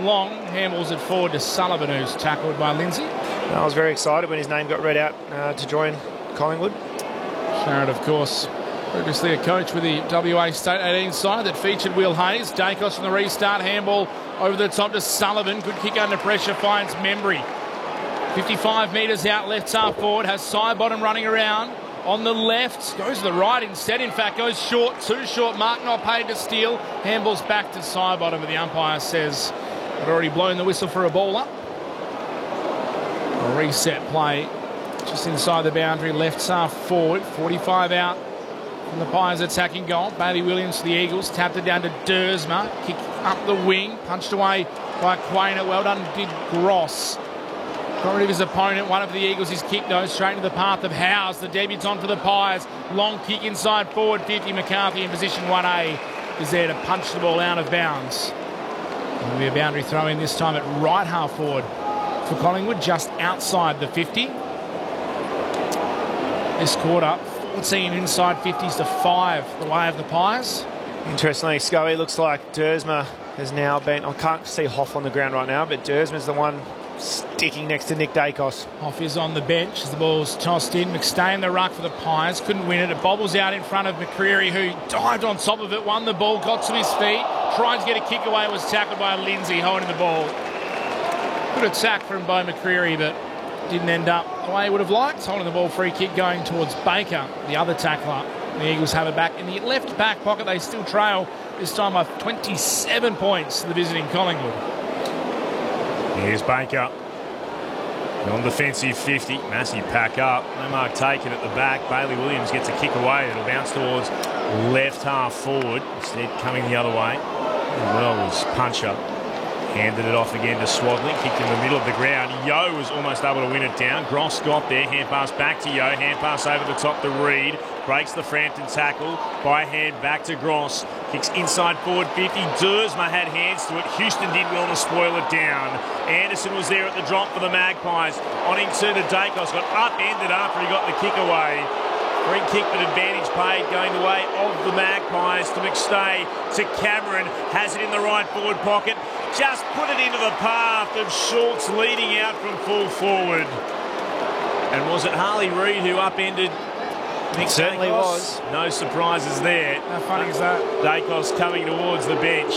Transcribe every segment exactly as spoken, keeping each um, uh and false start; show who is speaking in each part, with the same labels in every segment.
Speaker 1: long. Handballs it forward to Sullivan, who's tackled by Lindsay.
Speaker 2: I was very excited when his name got read out uh, to join Collingwood.
Speaker 1: Sharrett, of course, previously a coach with the W A State eighteen side that featured Will Hayes. Dacos from the restart. Handball over the top to Sullivan. Good kick under pressure, finds Membry. fifty-five metres out, left half forward. Has Sidebottom running around. On the left, goes to the right instead. In fact, goes short, too short. Mark not paid to steal. Handballs back to Sidebottom, but the umpire says they've already blown the whistle for a ball up. A reset play just inside the boundary, left half forward. forty-five out from the Pies attacking goal. Bailey Williams for the Eagles, tapped it down to Dersma. Kick up the wing, punched away by Quainer. Well done, did Gross. Got rid of his opponent. One of the Eagles, his kick goes straight into the path of Howes, the debutant for the Pies. Long kick inside forward, fifty. McCarthy in position one A is there to punch the ball out of bounds. There'll be a boundary throw in this time at right half forward for Collingwood, just outside the fifty. This quarter, fourteen inside fifties to five the way of the Pies.
Speaker 2: Interestingly, Scully, looks like Dersma has now been... I can't see Hoff on the ground right now, but Dersma's the one sticking next to Nick Dacos.
Speaker 1: Hoff is on the bench as the ball's tossed in. McStay in the ruck for the Pies. Couldn't win it. It bobbles out in front of McCreary, who dived on top of it, won the ball, got to his feet, tried to get a kick away, was tackled by Lindsay holding the ball. Good attack from Bo McCreary, but didn't end up the way he would have liked. Holding the ball, free kick going towards Baker, the other tackler. The Eagles have it back in the left back pocket. They still trail, this time by twenty-seven points to the visiting Collingwood.
Speaker 3: Here's Baker. Non-defensive fifty. Massive pack up. No mark taken at the back. Bailey Williams gets a kick away. It'll bounce towards left half forward. Instead coming the other way. And well was Puncher. Handed it off again to Swadley. Kicked in the middle of the ground. Yo was almost able to win it down. Gross got there. Hand pass back to Yo. Hand pass over the top to Reid. Breaks the Frampton tackle. By hand back to Gross. Kicks inside forward fifty. Dersma had hands to it. Houston did well to spoil it down. Anderson was there at the drop for the Magpies. On into to Dacos. Got upended after he got the kick away. Free kick, but advantage paid going the way of the Magpies to McStay, to Cameron. Has it in the right forward pocket. Just put it into the path of Schultz leading out from full forward. And was it Harley Reid who upended Nick
Speaker 2: Certainly
Speaker 3: Dacos?
Speaker 2: was.
Speaker 3: No surprises there.
Speaker 1: How funny is that?
Speaker 3: Dacos coming towards the bench.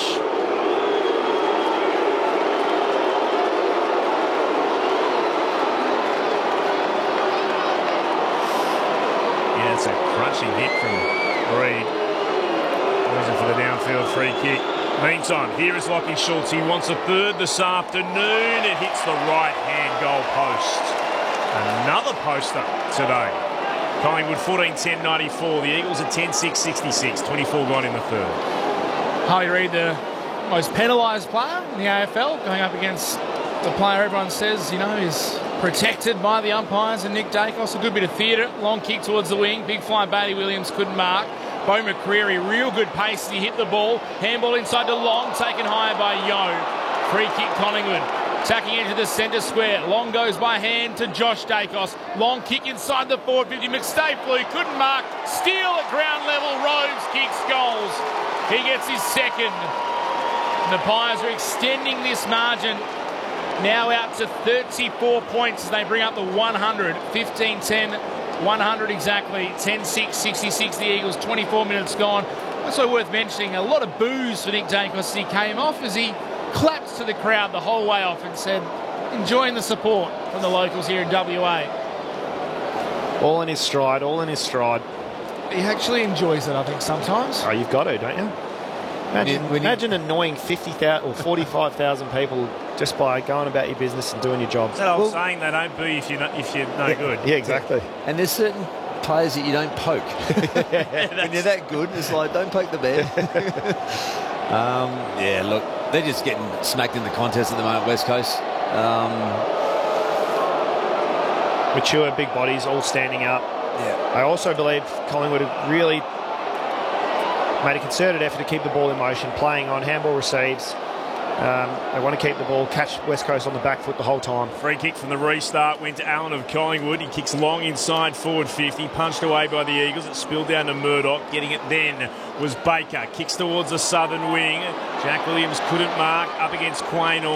Speaker 3: Yeah, it's a crunching hit from Reid. Losing for the downfield free kick. Meantime, here is Lachie Schultz. He wants a third this afternoon. It hits the right-hand goal post. Another poster today. Collingwood fourteen ten ninety-four. The Eagles are ten six sixty-six. twenty-four gone in the third.
Speaker 1: Harley Reid, the most penalised player in the A F L, going up against the player everyone says, you know, is protected by the umpires, and Nick Dacos. A good bit of theatre. Long kick towards the wing. Big fly Bailey Williams couldn't mark. Bo McCreary, real good pace as he hit the ball. Handball inside to Long, taken higher by Yo. Free kick Collingwood. Tacking into the centre square. Long goes by hand to Josh Dacos. Long kick inside the forward fifty. McStay flew, couldn't mark. Steal at ground level. Rhodes kicks goals. He gets his second. And the Pies are extending this margin now out to thirty-four points as they bring up the one hundred. fifteen ten, one hundred exactly. ten six sixty-six the Eagles. twenty-four minutes gone. Also worth mentioning, a lot of boos for Nick Dacos as he came off, as he clapped to the crowd the whole way off and said, enjoying the support from the locals here in W A.
Speaker 2: All in his stride, all in his stride.
Speaker 1: He actually enjoys it, I think, sometimes.
Speaker 2: Oh, you've got to, don't you? Imagine,
Speaker 4: When you-
Speaker 2: imagine annoying fifty thousand or forty-five thousand people just by going about your business and doing your job.
Speaker 3: Is that old
Speaker 4: Well-
Speaker 3: saying they don't boo if you're, not, if you're no good?
Speaker 2: Yeah, exactly.
Speaker 4: And there's certain players that you don't poke. When you're that good, it's like, don't poke the bear. um, yeah, look, they're just getting smacked in the contest at the moment, West Coast. Um,
Speaker 2: Mature, big bodies, all standing up.
Speaker 4: yeah.
Speaker 2: I also believe Collingwood have really made a concerted effort to keep the ball in motion, playing on handball receives. Um, they want to keep the ball, catch West Coast on the back foot the whole time.
Speaker 3: Free kick from the restart went to Allen of Collingwood. He kicks long inside forward fifty, punched away by the Eagles. It spilled down to Murdoch. Getting it then was Baker. Kicks towards the southern wing. Jack Williams couldn't mark, up against Quaynor.